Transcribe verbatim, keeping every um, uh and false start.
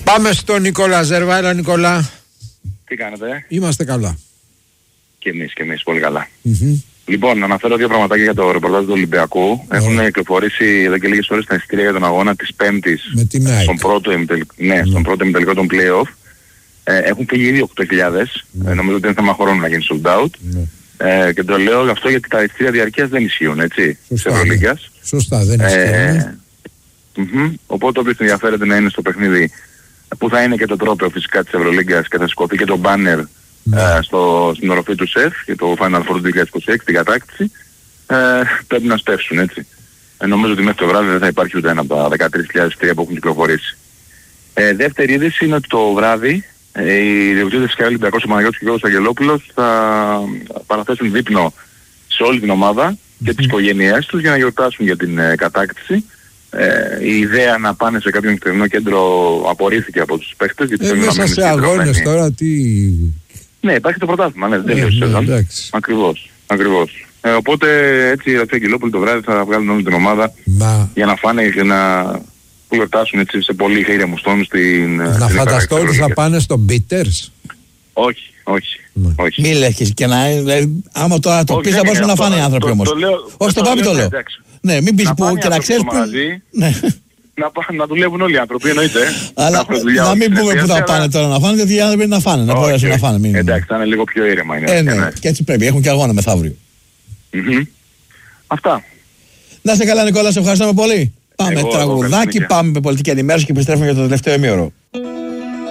Πάμε στον Νικόλα Ζέρβα. Έλα Νικόλα. Τι κάνετε? Είμαστε καλά. Και εμείς, και εμείς, πολύ καλά. Mm-hmm. Λοιπόν, να αναφέρω δύο πραγματάκια για το ρεπορτάζ του Ολυμπιακού. Mm. Έχουν κυκλοφορήσει εδώ και λίγες ώρες τα εισιτήρια για τον αγώνα της Πέμπτης στον πρώτο ημιτελικό, ναι, mm. στον πρώτο ημιτελικό των play-off. Ε, έχουν φύγει ήδη οκτώ χιλιάδες. Mm. Ε, νομίζω ότι είναι θέμα χρόνου να γίνει sold out. Mm. Ε, και το λέω αυτό γιατί τα εισιτήρια διαρκείας δεν ισχύουν, έτσι, της Ευρωλίγκας. Σωστά, δεν ισχύουν. Ε, mm-hmm. Οπότε όποιος ενδιαφέρεται να είναι στο παιχνίδι, που θα είναι και το τρόπαιο φυσικά της Ευρωλίγκας και θα σηκωθεί και το banner ναι. ε, στο, στην οροφή του ΣΕΦ και το Final Four είκοσι είκοσι έξι, την κατάκτηση, ε, πρέπει να σπεύσουν, έτσι. Ε, νομίζω ότι μέχρι το βράδυ δεν θα υπάρχει ούτε ένα από τα δεκατρείς χιλιάδες εισιτήρια που έχουν κυκλοφορήσει. Ε, δεύτερη είδηση είναι ότι το βράδυ ε, οι διοκτήτες της ΚΑΕ Ολυμπιακός, ο Παναγιώτης και ο Γιώργος Αγγελόπουλος θα παραθέσουν δείπνο σε όλη την ομάδα mm-hmm. και τις οικογένειές τους για να γιορτάσουν για την ε, κατάκτηση. Ε, η ιδέα να πάνε σε κάποιο νυχτερινό κέντρο απορρίφθηκε από τους παίχτες. Ε, μέσα σε αγώνες τώρα τι... Ναι, υπάρχει το πρωτάθλημα, ναι, δεν τελείωσε η σεζόν. Ακριβώς, ακριβώς. Ε, οπότε έτσι οι Αγγελόπουλοι το βράδυ θα βγάλουν όλη την ομάδα Μα... για να φάνε και να γιορτάσουν έτσι σε πολύ ήρεμους τόνους στην... Να φανταστώ ότι θα πάνε στο Μπίτερς. Όχι, όχι. Ναι. όχι. Μη λέχεις και να... Άμα τώρα το πεις θα μπορούν να φάνε οι άνθρωποι όμως. Όχι, το πάμε το λέω. Ναι, μην πεις που και να ξέρεις που... Ναι. Να, να δουλεύουν όλοι οι άνθρωποι, εννοείται. Αλλά να, να μην πούμε που θα πάνε τώρα να φάνε, γιατί οι άνθρωποι να φάνε, να μπορέσουν να φάνε. Μην... Εντάξει, θα είναι λίγο πιο ήρεμα. Είναι, ε, ναι, ναι. Και έτσι πρέπει, έχουν και αγώνα μεθαύριο. Mm-hmm. Αυτά. Να είστε καλά Νικόλα, σε ευχαριστούμε πολύ. Πάμε τραγουδάκι, πάμε με πολιτική ενημέρωση και επιστρέφουμε για το τελευταίο ημίωρο.